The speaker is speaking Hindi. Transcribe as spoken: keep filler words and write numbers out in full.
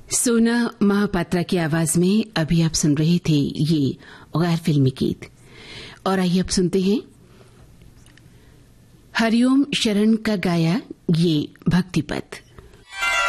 सोना महापात्रा की आवाज में अभी आप सुन रहे थे ये गैर फिल्मी गीत। और आइए अब सुनते हैं हरिओम शरण का गाया ये भक्ति पथ।